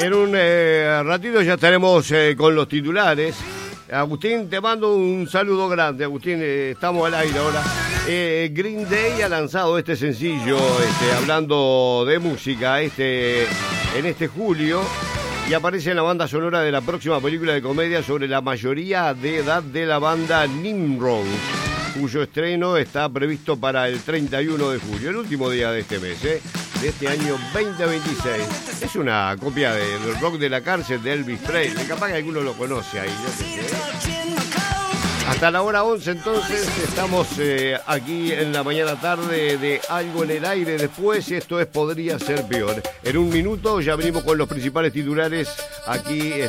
En un ratito ya estaremos con los titulares. Agustín, te mando un saludo grande. Agustín, estamos al aire ahora. Green Day ha lanzado este sencillo, hablando de música, en este julio, y aparece en la banda sonora de la próxima película de comedia sobre la mayoría de edad de la banda Nimrod, cuyo estreno está previsto para el 31 de julio, el último día de este mes, de este año 2026. Es una copia del Rock de la Cárcel de Elvis Presley, capaz que alguno lo conoce ahí, yo qué sé. Hasta la hora 11 entonces estamos aquí en la mañana tarde de Algo en el Aire. Después esto es Podría Ser Peor. En un minuto ya venimos con los principales titulares aquí